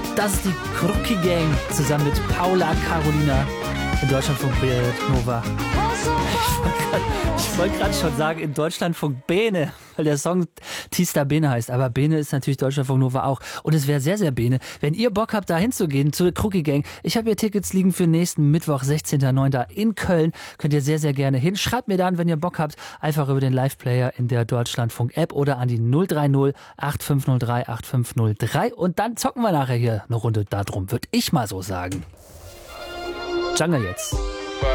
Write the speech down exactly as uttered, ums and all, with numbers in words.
Das ist die Krucki Gang zusammen mit Paula Carolina in Deutschlandfunk Nova. Ich wollte gerade schon sagen, in Deutschlandfunk Bene, weil der Song Tista Bene heißt. Aber Bene ist natürlich Deutschlandfunk Nova auch. Und es wäre sehr, sehr Bene, wenn ihr Bock habt, da hinzugehen, zu der Krucki Gang. Ich habe hier Tickets liegen für nächsten Mittwoch, sechzehnter neunter in Köln. Könnt ihr sehr, sehr gerne hin. Schreibt mir dann, wenn ihr Bock habt, einfach über den Live-Player in der Deutschlandfunk-App oder an die null drei null acht fünf null drei acht fünf null drei. Und dann zocken wir nachher hier eine Runde darum, würde ich mal so sagen. Jungle jetzt.